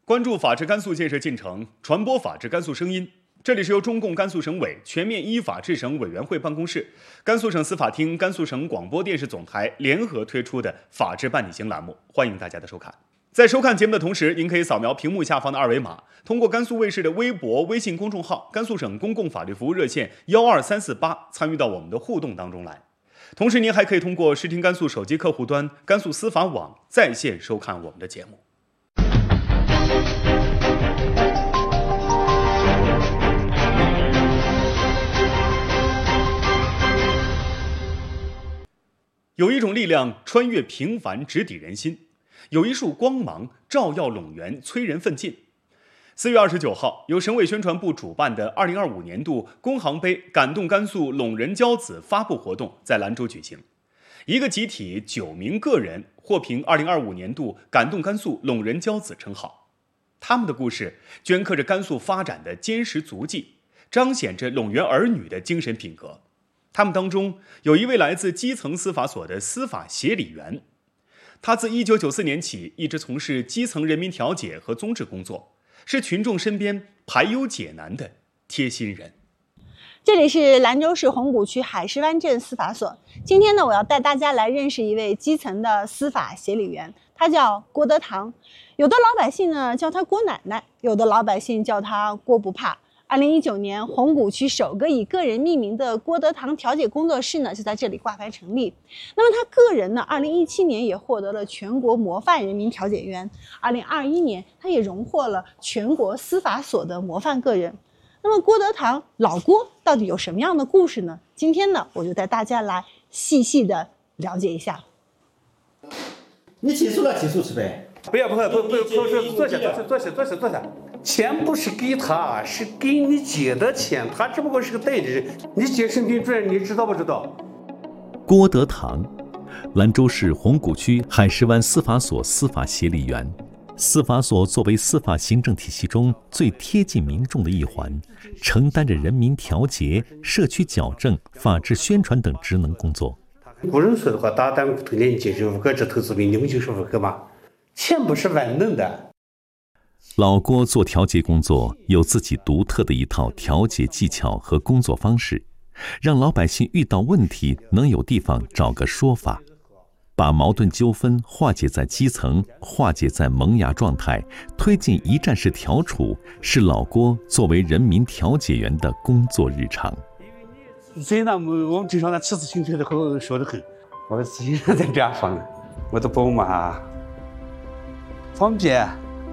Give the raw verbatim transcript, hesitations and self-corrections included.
关注法治甘肃建设进程，传播法治甘肃声音。这里是由中共甘肃省委全面依法治省委员会办公室、甘肃省司法厅、甘肃省广播电视总台联合推出的法治伴你行栏目，欢迎大家的收看。在收看节目的同时，您可以扫描屏幕下方的二维码，通过甘肃卫视的微博、微信公众号、甘肃省公共法律服务热线幺二三四八参与到我们的互动当中来。同时，您还可以通过视听甘肃手机客户端、甘肃司法网在线收看我们的节目。有一种力量穿越平凡，直抵人心；有一束光芒照耀陇原，催人奋进。四月二十九号，由省委宣传部主办的二零二五年度工行杯感动甘肃陇人骄子发布活动在兰州举行。一个集体九名个人获评二零二五年度感动甘肃陇人骄子称号。他们的故事镌刻着甘肃发展的坚实足迹，彰显着陇原儿女的精神品格。他们当中有一位来自基层司法所的司法协理员，他自一九九四年起一直从事基层人民调解和综治工作，是群众身边排忧解难的贴心人。 这里是兰州市红谷区海石湾镇司法所。今天呢，我要带大家来认识一位基层的司法协理员，他叫郭德堂。有的老百姓呢叫他郭奶奶，有的老百姓叫他郭不怕。二零一九年，红谷区首个以个人命名的郭德堂调解工作室呢，就在这里挂牌成立。那么他个人呢，二零一七年也获得了全国模范人民调解员。二零二一年，他也荣获了全国司法所的模范个人。那么郭德堂老郭到底有什么样的故事呢？今天呢，我就带大家来细细的了解一下。 你起诉了，起诉是呗？ 不要不要不不不是坐下坐下坐下坐下坐下。钱不是给他，是给你姐的钱，他只不过是个代理人。你姐审评主任，你知道不知道？ 郭德堂，兰州市红谷区海石湾司法所司法协理员。司法所作为司法行政体系中最贴近民众的一环，承担着人民调解、社区矫正、法治宣传等职能工作。 古人说的话，大胆推荐解决五个指头之名，你们就是五个吗？钱不是万能的。 老郭做调解工作有自己独特的一套调解技巧和工作方式，让老百姓遇到问题能有地方找个说法，把矛盾纠纷化解在基层，化解在萌芽状态，推进一站式调处，是老郭作为人民调解员的工作日常。 所以呢，我们经常呢骑自行车的时候说得很，我的自行车在边上呢，我的宝马方便。